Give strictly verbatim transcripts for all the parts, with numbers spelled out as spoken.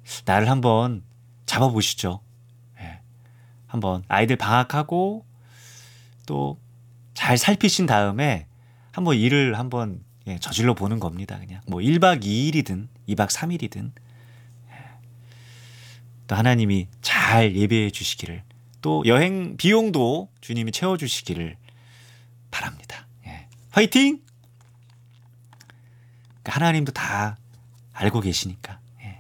나를 한번 잡아보시죠. 예. 한번 아이들 방학하고 또 잘 살피신 다음에 한번 일을 한번 예, 저질러 보는 겁니다. 그냥 뭐 일 박 이 일이든 이 박 삼 일이든 또 하나님이 잘 예배해 주시기를, 또 여행 비용도 주님이 채워주시기를 바랍니다. 예. 화이팅! 하나님도 다 알고 계시니까. 예.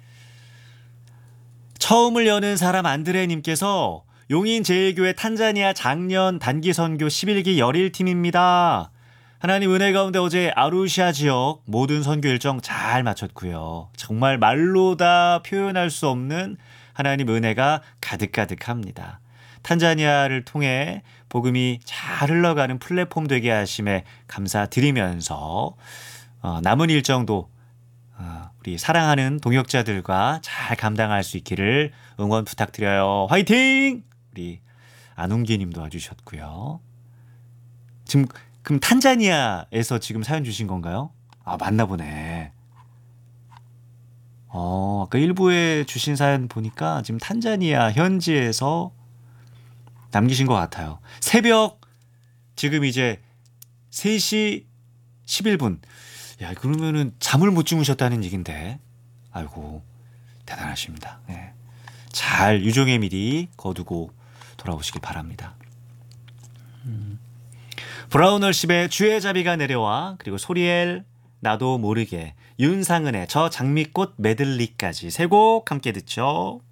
처음을 여는 사람 안드레님께서 용인 제일교회 탄자니아 작년 단기 선교 십일 기 열일 팀입니다. 하나님 은혜 가운데 어제 아루시아 지역 모든 선교 일정 잘 마쳤고요. 정말 말로 다 표현할 수 없는 하나님 은혜가 가득가득합니다. 탄자니아를 통해 복음이 잘 흘러가는 플랫폼 되게 하심에 감사드리면서 어, 남은 일정도 어, 우리 사랑하는 동역자들과 잘 감당할 수 있기를 응원 부탁드려요. 화이팅! 우리 안웅기 님도 와주셨고요. 지금 그럼 탄자니아에서 지금 사연 주신 건가요? 아, 맞나 보네. 어, 아까 일부에 주신 사연 보니까 지금 탄자니아 현지에서 남기신 것 같아요. 새벽 지금 이제 세 시 십일 분. 야, 그러면은 잠을 못 주무셨다는 얘긴데. 아이고, 대단하십니다. 네. 잘 유종의 미리 거두고 돌아오시길 바랍니다. 음. 브라운월십의 주의 자비가 내려와, 그리고 소리엘 나도 모르게, 윤상은의 저 장미꽃 메들리까지 세 곡 함께 듣죠.